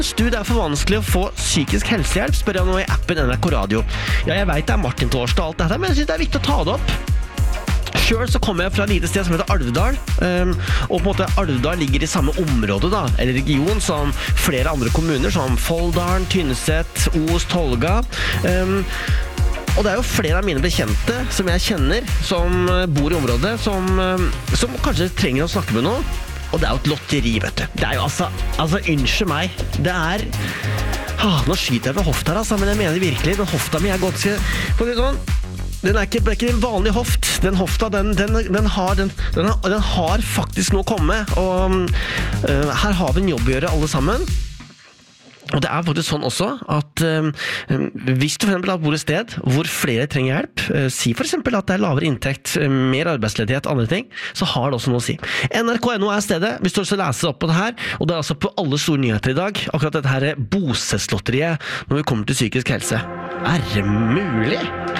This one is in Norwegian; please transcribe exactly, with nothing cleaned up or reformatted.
Du, det er for vanskelig å få psykisk helsehjelp, spør jeg nå i appen N R K Radio. Ja, jeg vet det er Martin Torsdag og alt dette, men jeg synes det er viktig å ta det opp. Selv så kommer jeg fra et lite sted som heter Alvdal, um, og på en måte Alvdal ligger i samme område da, eller region som flere andre kommuner, som Folldalen, Tynset, Os, Tolga. Um, og det er jo flere av mine bekjente som jeg kjenner, som bor i området, som, um, som kanskje trenger å snakke med noen. Og det er jo et lotteri, vet du. Det er jo altså, altså, unnskyld meg, det er... Ah, nå skyter jeg fra hofta her, altså, men jeg mener virkelig, den hofta mi er ganske... Sånn, den er ikke, det er ikke en vanlig hoft. Den hofta, den, den, den, har, den, den, har, den har faktisk noe å komme. Og uh, her har vi en jobb å gjøre alle sammen. Og det er faktisk sånn også at um, hvis du for eksempel bor et sted hvor flere trenger hjelp, uh, si for eksempel at det er lavere inntekt, uh, mer arbeidsledighet, andre ting, så har det også noe å si. N R K N O er stedet, hvis du også leser opp på det her, og det er altså på alle store nyheter i dag, akkurat dette her Bosets-lotteriet når vi kommer til psykisk helse. Er det mulig?